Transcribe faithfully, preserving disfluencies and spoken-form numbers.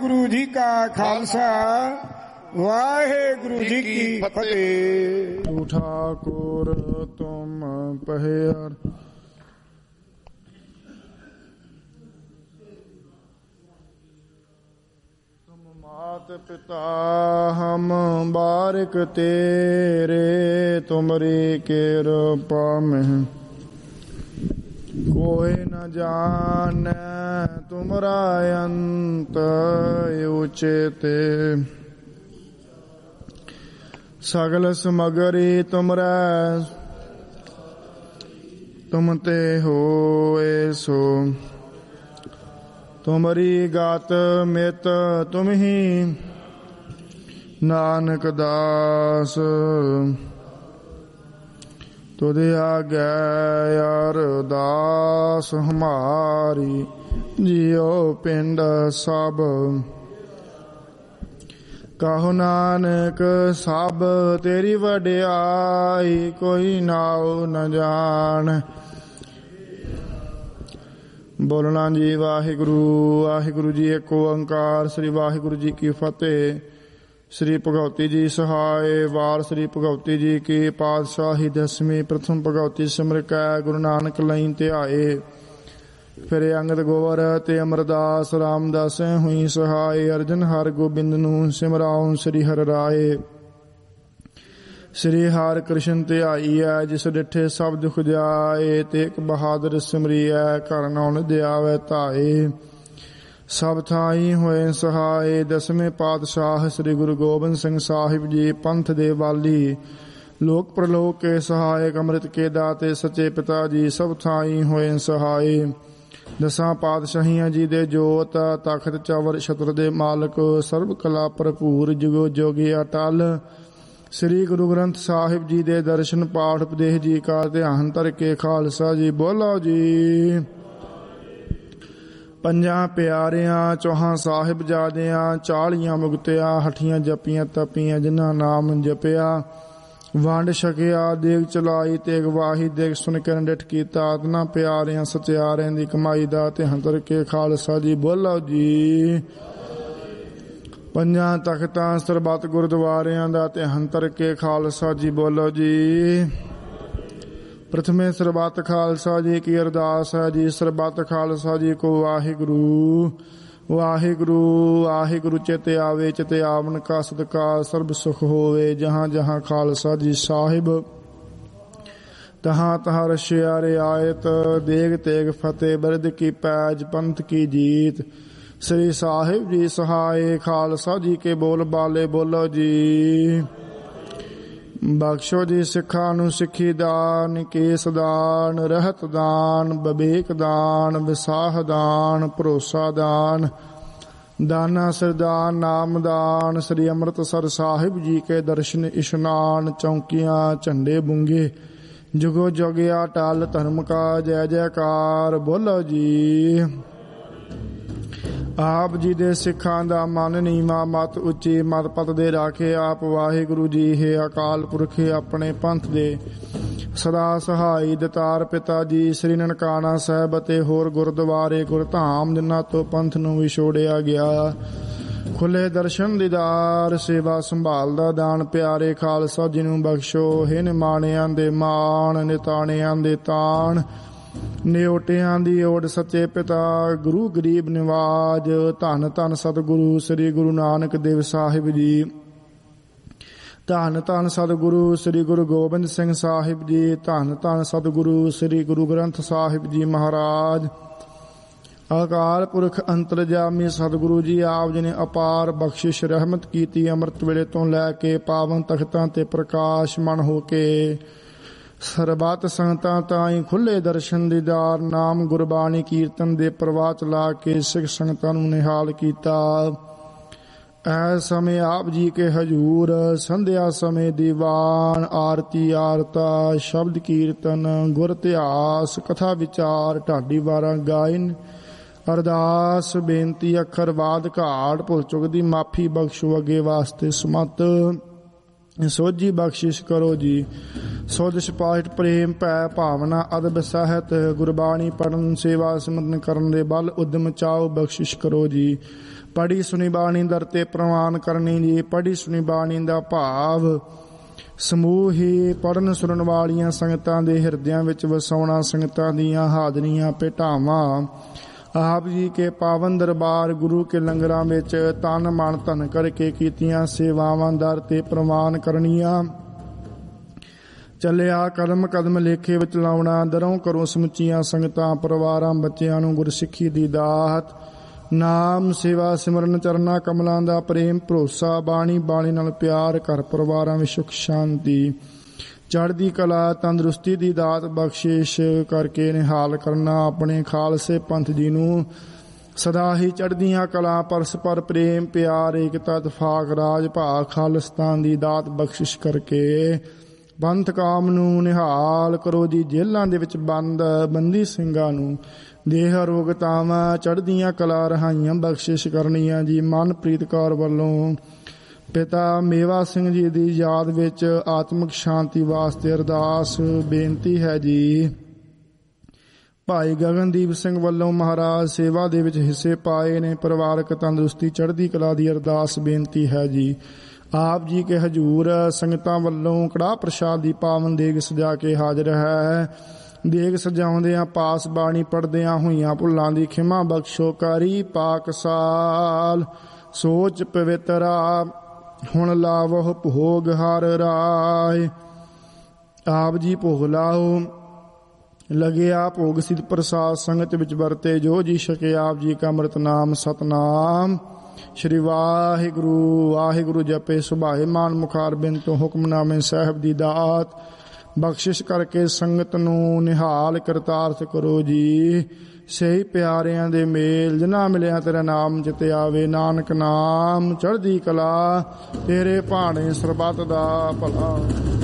ਵਾਹਿਗੁਰੂ ਜੀ ਕਾ ਖਾਲਸਾ ਵਾਹਿਗੁਰੂ ਜੀ ਕੀ ਫਤਿਹ। ਤੂੰ ਠਾਕੁਰ ਤੁਮ ਪਹਿਰ मात पिता हम बारिक तेरे तुमरी कृपा में कोई न जाने तुमरा अंत उचित सगल समगरी तुमरा तुम ते होए सो तुमरी गात मित तुम ही नानक दास तुझे आगे अरदास हमारी जियो पिंड सब कहो नानक सब तेरी वड्याई कोई नाउ न जान। बोलना जी वाहिगुरु वाहिगुरु जी एक ओंकार श्री वाहिगुरु जी की फतेह। श्री भगवती जी सहाय वार श्री भगवती जी की पातशाही दसवीं प्रथम भगवती सिमर कै गुरु नानक लई ध्याए। फिर अंगद गोवर ते अमरदास रामदास हुई सहाय अर्जन हर गोबिंद नूं सिमराऊं श्री हर राय। श्री हर कृष्ण ध्याई है जिस डिठे सब दुख जाए तेक बहादुर सिमरी है घर नौन दयावे धाए। सब थाई होए सहाय दसवें पातशाह श्री गुरु गोबिंद सिंह साहिब जी पंथ दे वाली लोक प्रलोक के सहायक अमृत के दाते सच्चे पिता जी सब थाई होए सहाय। दसां पातशाहियां जी दे जोत तखत चवर छत्र दे मालक सर्व कला भरपूर जुगो जोगी अटल श्री गुरु ग्रंथ साहिब जी दे दर्शन पाठ उपदेश जी का ध्यान धर के खालसा जी बोलो जी। पंजा प्यारियां चौहां साहिब जादियां चालियां मुक्तियां हठियां जपियां तपियां जिन्हां नाम जपिया वंड छकिया देग चलाई तेग वाही देग सुन के डिठ कीता अतना प्यारियां सत्यारियां दी कमाई दा ध्यान धर के खालसा जी बोलो जी। पंजा तख्तां सरबत गुरुद्वारियां दा ध्यान धर के खालसा जी बोलो जी। प्रथमे सरबत खालसा जी की अरदास है जी। सरबत खालसा जी को वाहिगुरु वाहिगुरु वाहिगुरु चित आवे चित आवन का सदका सर्ब सुख होवे। जहाँ जहाँ खालसा जी साहिब तहाँ तहाँ रशिया रियायत देग तेग फतेह बिरद की पैज पंथ की जीत। श्री साहिब जी सहाय खालसा जी के बोल बाले बोलो जी। बख्शो जी सिखा नू सिखी दान केस दान रहत दान बबेक दान विसाह दान भरोसा दान दाना सरदान नाम दान। श्री अमृतसर साहिब जी के दर्शन इशनान चौकियां झंडे बुंगे जुगो जोगिया टाल धर्म का जय जयकार बोलो जी। आप जी दे सिखां दा मन नीवा मत उच्ची मत पत दे राखे आप वाहिगुरु जी है अकाल पुरखे अपने पंथ दे सदा सहाय दतार पिता जी। श्री ननकाना साहब ते होर गुरुद्वारे गुरधाम जिन्हां तो पंथ नूं विछोड़िया गया खुले दर्शन दीदार सेवा संभाल दा दान प्यारे खालसा जी नूं बख्शो। हे निमाणियां दे मान निताणियां दे ताण निओटियां दी ओड़ सच्चे पिता गुरु गरीब निवाज। धन धन सतगुरु श्री गुरु नानक देव साहिब जी धन धन सतगुरु श्री गुरु गोबिंद सिंह साहिब जी धन धन सतगुरु श्री गुरु ग्रंथ साहिब जी महाराज। अकाल पुरख अंतरजामी सतगुरु जी आप जी ने अपार बख्शिश रहमत कीती अमृत वेले तो लैके पावन तख्तां ते प्रकाश मन होके सरबत संगतां ताईं खुले दर्शन दीदार नाम गुरबाणी कीर्तन दे प्रवाह चला के सिख संगतां नूं निहाल कीता। ऐ समय आप जी के हजूर संध्या समय दीवान आरती आरता शब्द कीर्तन गुर इतिहास कथा विचार ढाडी वारा गायन अरदास बेनती अखर वाद घाट भुल चुक दी माफी बख्शो अगे वास्ते समत सोझी बख्शिश करो जी। सोध सिपाहित प्रेम पै भावना अदब सहत गुरबाणी पढ़न सेवा सिमरन करन दे बल उद्यम चाओ बख्शिश करो जी। ਪੜੀ ਸੁਣੀ ਬਾਣੀ ਦਰ ਤੇ ਪ੍ਰਵਾਨ ਕਰਨੀ ਜੀ। ਪੜੀ ਸੁਣੀ ਬਾਣੀ ਦਾ ਭਾਵ ਸਮੂਹ ਹੀ ਪੜਨ ਸੁਣਨ ਵਾਲੀਆਂ ਸੰਗਤਾਂ ਦੇ ਹਿਰਦਿਆਂ ਵਿੱਚ ਵਸਾਉਣਾ, ਸੰਗਤਾਂ ਦੀਆਂ ਹਾਜ਼ਰੀਆਂ ਭੇਟਾਵਾਂ ਆਪ ਜੀ ਕੇ ਪਾਵਨ ਦਰਬਾਰ ਗੁਰੂ ਕੇ ਲੰਗਰਾਂ ਵਿੱਚ ਤਨ ਮਨ ਧਨ ਕਰਕੇ ਕੀਤੀਆਂ ਸੇਵਾਵਾਂ ਦਰ ਤੇ ਪ੍ਰਵਾਨ ਕਰਨੀਆਂ। ਚੱਲਿਆ ਕਦਮ ਕਦਮ ਲੇਖੇ ਵਿੱਚ ਲਾਉਣਾ, ਦਰੋਂ ਕਰੋ ਸਮੁੱਚੀਆਂ ਸੰਗਤਾਂ ਪਰਿਵਾਰਾਂ ਬੱਚਿਆਂ ਨੂੰ ਗੁਰਸਿੱਖੀ ਦੀ ਦਾਤ, ਨਾਮ ਸੇਵਾ ਸਿਮਰਨ ਚਰਨਾਂ ਕਮਲਾਂ ਦਾ ਪ੍ਰੇਮ ਭਰੋਸਾ, ਬਾਣੀ ਬਾਣੀ ਨਾਲ ਪਿਆਰ, ਘਰ ਪਰਿਵਾਰਾਂ ਵਿੱਚ ਸੁਖ ਸ਼ਾਂਤੀ ਚੜ੍ਹਦੀ ਕਲਾ ਤੰਦਰੁਸਤੀ ਦੀ ਦਾਤ ਬਖਸ਼ਿਸ਼ ਕਰਕੇ ਨਿਹਾਲ ਕਰਨਾ। ਆਪਣੇ ਖਾਲਸੇ ਪੰਥ ਜੀ ਨੂੰ ਸਦਾ ਹੀ ਚੜ੍ਹਦੀਆਂ ਕਲਾ ਪਰਸਪਰ ਪ੍ਰੇਮ ਪਿਆਰ ਏਕਤਾ ਇਤਫਾਕ ਰਾਜ ਭਾਗ ਖਾਲਿਸਤਾਨ ਦੀ ਦਾਤ ਬਖਸ਼ਿਸ਼ ਕਰਕੇ ਪੰਥ ਕਾਮ ਨੂੰ ਨਿਹਾਲ ਕਰੋ ਜੀ। ਜੇਲ੍ਹਾਂ ਦੇ ਵਿੱਚ ਬੰਦ ਬੰਦੀ ਸਿੰਘਾਂ ਨੂੰ ਦੇਹ ਅਰੋਗਤਾਵਾਂ ਚੜ੍ਹਦੀਆਂ ਕਲਾ ਰਹਾਈਆਂ ਬਖਸ਼ਿਸ਼ ਕਰਨੀਆਂ ਜੀ। ਮਨਪ੍ਰੀਤ ਕੌਰ ਵੱਲੋਂ ਪਿਤਾ ਮੇਵਾ ਸਿੰਘ ਜੀ ਦੀ ਯਾਦ ਵਿੱਚ ਆਤਮਿਕ ਸ਼ਾਂਤੀ ਵਾਸਤੇ ਅਰਦਾਸ ਬੇਨਤੀ ਹੈ ਜੀ। ਭਾਈ ਗਗਨਦੀਪ ਸਿੰਘ ਵੱਲੋਂ ਮਹਾਰਾਜ ਸੇਵਾ ਦੇ ਵਿੱਚ ਹਿੱਸੇ ਪਾਏ ਨੇ, ਪਰਿਵਾਰਕ ਤੰਦਰੁਸਤੀ ਚੜ੍ਹਦੀ ਕਲਾ ਦੀ ਅਰਦਾਸ ਬੇਨਤੀ ਹੈ ਜੀ। ਆਪ ਜੀ ਕੇ ਹਜੂਰ ਸੰਗਤਾਂ ਵੱਲੋਂ ਕੜਾਹ ਪ੍ਰਸ਼ਾਦ ਦੀ ਪਾਵਨ ਦੇਗ ਸਜਾ ਕੇ ਹਾਜ਼ਰ ਹੈ। ਦੇਗ ਸਜਾਉਂਦਿਆਂ ਪਾਸ ਬਾਣੀ ਪੜ੍ਹਦਿਆਂ ਹੋਈਆਂ ਭੁੱਲਾਂ ਦੀ ਖਿਮਾ ਬਖਸ਼ੋ। ਕਾਰੀ ਪਾਕ ਸਾਲ ਸੋਚ ਪਵਿੱਤਰਾ ਹੁਣ ਲਾਵੋ ਭੋਗ ਹਰ ਰਾਏ। ਆਪ ਜੀ ਭੋਗ ਲਾਓ ਲਗਿਆ ਭੋਗ ਸਿਧ ਪ੍ਰਸਾਦ ਸੰਗਤ ਵਿੱਚ ਵਰਤੇ ਜੋ ਜੀ ਸਕੇ। ਆਪ ਜੀ ਕਾ ਅੰਮ੍ਰਿਤ ਨਾਮ ਸਤਨਾਮ ਸ਼੍ਰੀ ਵਾਹਿਗੁਰੂ ਵਾਹਿਗੁਰੂ ਜਪੇ ਸੁਭਾਏ ਮਾਨ ਮੁਖਾਰ ਬਿਨ ਤੋਂ ਹੁਕਮਨਾਮੇ ਸਾਹਿਬ ਦੀ ਦਾਤ ਬਖਸ਼ਿਸ਼ ਕਰਕੇ ਸੰਗਤ ਨੂੰ ਨਿਹਾਲ ਕਰਤਾਰਥ ਕਰੋ ਜੀ। ਸਹੀ ਪਿਆਰਿਆਂ ਦੇ ਮੇਲ ਜਿਨ੍ਹਾਂ ਮਿਲਿਆ ਤੇਰਾ ਨਾਮ ਜਿਤੇ ਆਵੇ, ਨਾਨਕ ਨਾਮ ਚੜ੍ਹਦੀ ਕਲਾ ਤੇਰੇ ਭਾਣੇ ਸਰਬੱਤ ਦਾ ਭਲਾ।